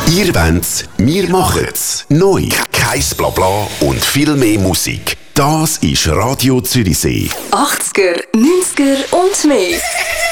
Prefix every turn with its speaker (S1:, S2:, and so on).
S1: Ihr wolnt's, wir machen's. Neu, kein Blabla und viel mehr Musik. Das ist Radio Zürichsee.
S2: 80er, 90er und mehr.